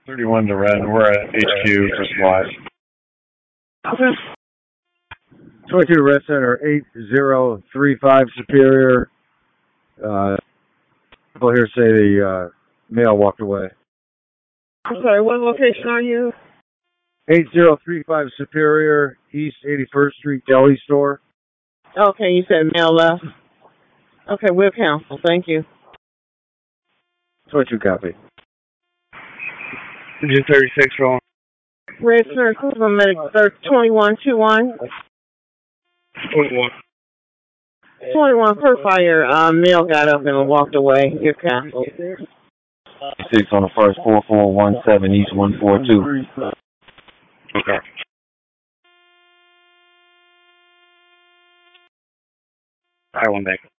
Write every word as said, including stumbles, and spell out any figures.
thirty-one to Ren. We're at H Q for SWAT. Okay. twenty-two Red Center, eight zero three five Superior. Uh, people here say the uh, male walked away. I'm sorry, what location are you? eight zero three five Superior, East eighty-first Street Deli Store. Okay, you said male left. Okay, we'll cancel. Thank you. twenty-two copy. Engine thirty-six rolling. Red Center, Cleveland Medic twenty-one two one. twenty-one. twenty-one per fire. Uh, male got up and walked away. You're canceled. Six on the first, four four one seven East one four two. Okay. I one back.